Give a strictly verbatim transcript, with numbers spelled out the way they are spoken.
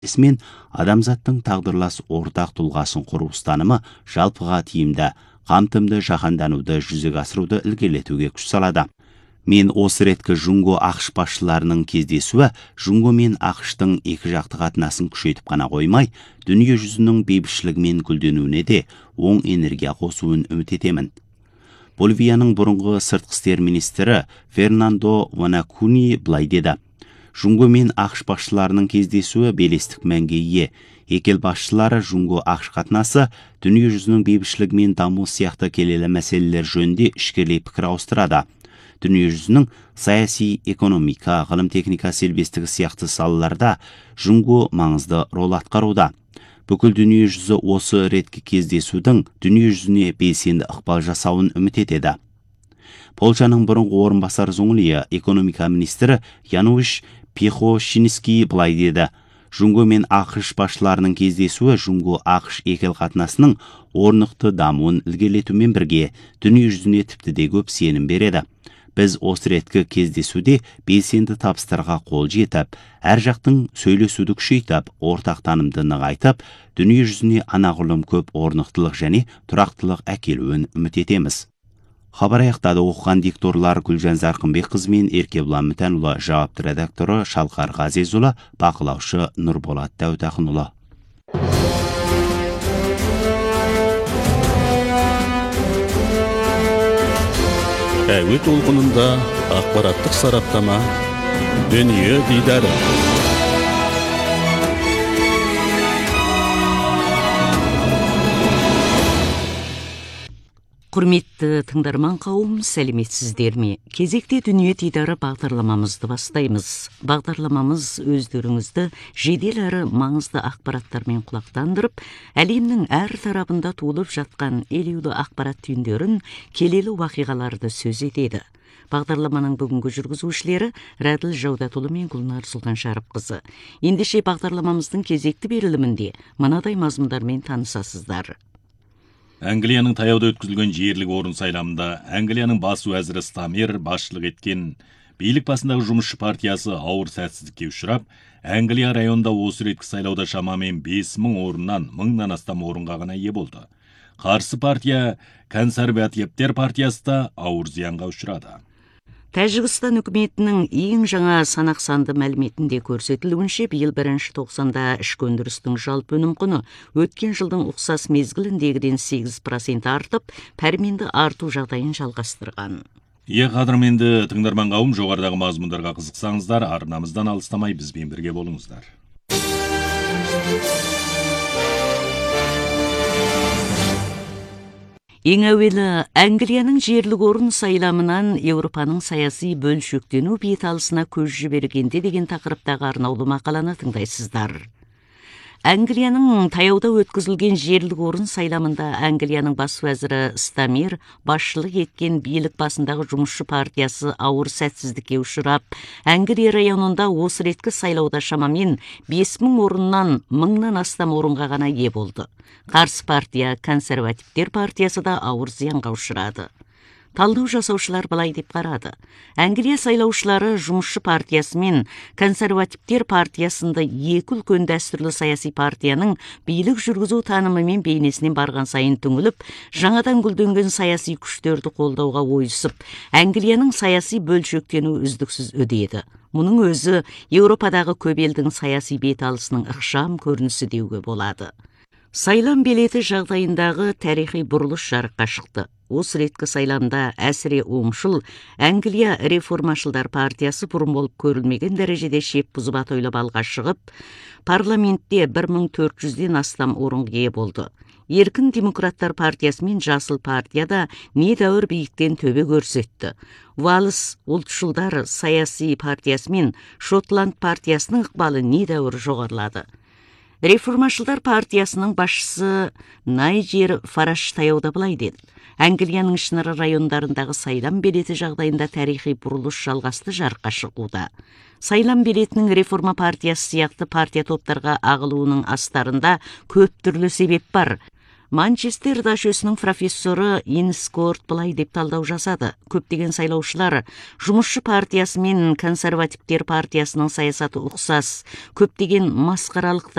мен адамзаттың тағдырлас ортақ тұлғасын құру ұстанымы жалпыға тиімді, қамтымды жаһандануды жүзеге асыруды ілгерілетуге күш салады. Мен осы реткі Жунго ақш басшыларының кездесуі Жунго мен ақштың екі жақты қатынасын күшейтіп қана қоймай, дүние жүзінің бейбітшілігі мен гүлденуіне де оң энергия қосуын үміт етемін. Боливияның бұрынғы сыртқы істер министрі Фернандо Ванакуни былай деді: Жунго мен ақш басшыларының кездесуі белестік мәнге ие. Екі ел басшылары Жунго ақш қатынасы, дүние жүзінің бейбітшілігі мен даму сияқты келелі мәселелер жөнінде ішкерлей пікір ауыстырады. Дүние жүзінің саяси, экономика, ғылым техника селбестігі сияқты салаларда Жунго маңызды рол атқаруда. Бүкіл дүние жүзі осы реткі кездесудің дүние жүзіне белсенді ықпал жасауын үміт етеді. Польшаның бұрынғы орынбасар зоңлия экономика министрі Януш Пехошинский былай деді: Жунго мен ақш басшыларының кездесуі Жунго ақш екі ел қатынасының орнықты дамуын ілгерілетумен бірге дүние жүзіне тіпті де көп сенім береді. Біз осы реткі кездесуде белсенді табыстарға қол жетіп, әр жақтың сөйлесуді күшейтіп, ортақ танымды нығайтып, дүние жүзіне анағұрлым көп орнықтылық және тұрақтылық әкелуін үміт етеміз. Хабар аяқтады. Оқыған дикторлар Гүлжан Зарқынбекқызы мен Еркебұлан Мүтәнұлы, жауапты редакторы Шалқар Ғазизұлы, бақылаушы Нұрболат Дәутақынұлы. Әуе толқынында ақпараттық сараптама, дүние дидары. Құрметті тыңдарман қауым, сәлеметсіздер ме? Кезекте дүние дидары бағдарламамызды бастаймыз. Бағдарламамыз өздеріңізді жедел әрі маңызды ақпараттармен құлақтандырып, әлемнің әр тарапында туылып жатқан елеулі ақпарат түйіндерін, келелі уақиғаларды сөз етеді. Бағдарламаның бүгінгі жүргізушілері Рәділ Жаудатұлы мен Гүлнар Сұлтаншарыпқызы. Ендеше бағдарламамыздың кезекті берілімінде мынадай мазмұндармен танысасыздар. Англияның таяуда өткізілген жерлік орын сайламында Англияның бас уәзірі Стамер басшылық еткен билік басындағы жұмысшы партиясы ауыр сәтсіздікке ұшырап, Англия районында осы реткі сайлауда шамамен бес мың орыннан мыңнан астам орынға ғана ие болды. Қарсы партия консервативтер партиясы да ауыр зиянға ұшырады. Тәжікстан үкіметінің ең жаңа санақ санды мәліметінде көрсетілуінше, биыл бірінші тоқсанда ішкі өндірістің жалпы өнім құны өткен жылдың ұқсас мезгіліндегіден сегіз процент артып, пәрменді арту жағдайын жалғастырған. Е қадірменді тыңдарман қауым, жоғарыдағы мазмұндарға қызықсаңыздар, арнамыздан алыстамай бізбен бірге болыңыздар. Ең әуелі, Англияның жерлік орын сайламынан Еуропаның саяси бөлшектену беталысына көз жібергенде деген тақырыптағы арнаулы мақаланы тыңдайсыздар. Англияның таяуда өткізілген жерлік орын сайламында Англияның бас уәзірі Стамер басшылық еткен билік басындағы жұмысшы партиясы ауыр сәтсіздікке ұшырап, Англия районында осы реткі сайлауда шамамен бес мың орыннан мыңнан астам орынға ғана ие болды. Қарсы партия, консервативтер партиясы да ауыр зиянға ұшырады. Талдау жасаушылар былай деп қарады: Англия сайлаушылары жұмысшы партиясы мен консервативтер партиясында екі үлкен дәстүрлі саяси партияның билік жүргізу танымы мен бейнесінен барған сайын түңіліп, жаңадан гүлденген саяси күштерді қолдауға ойысып, Англияның саяси бөлшектену үздіксіз үдеді. Мұның өзі Еуропадағы көп елдің саяси беталысының ықшам көрінісі деуге болады. Сайлам билеті жағдайындағы тарихи бұрылыш жарыққа шықты. Осы реткі сайламда әсіре оңшыл Англия реформашылдар партиясы бұрын болып көрілмеген дәрежеде шеп бұзып атойлап алға шығып, парламентте бір мың төрт жүзден астам орынға ие болды. Еркін демократтар партиясы мен жасыл партияда недәуір биіктен төбе көрсетті. Уалыс ұлтшылдар саяси партиясы мен Шотланд партиясының ықпалы недәуір жоғарылады. Реформашылдар партиясының басшысы Найджел Фараш таяуда былай деді: Англияның ішінара райондарындағы сайлам билеті жағдайында тарихи бұрылыш жалғасты жарыққа шығуда. Сайлам билетінің реформа партиясы сияқты партия топтарға ағылуының астарында көп түрлі себеп бар. Манчестер дашөсінің профессоры Инс Корт былай деп талдау жасады. Көптеген сайлаушылар жұмысшы партиясы мен консервативтер партиясының саясаты ұқсас. Көптеген масқаралық